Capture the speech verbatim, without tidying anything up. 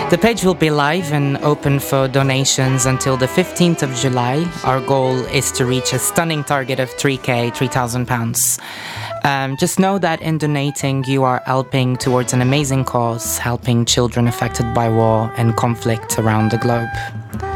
The page will be live and open for donations until the fifteenth of July. Our goal is to reach a stunning target of three K, three thousand pounds. Um, just know that in donating, you are helping towards an amazing cause, helping children affected by war and conflict around the globe.